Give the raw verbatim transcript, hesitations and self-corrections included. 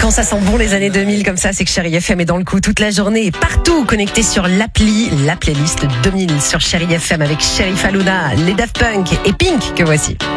Quand ça sent bon les années deux mille comme ça, c'est que Chérie F M est dans le coup toute la journée et partout connecté sur l'appli. La playlist domine sur Chérie F M avec Chérie Faluna, les Daft Punk et Pink que voici.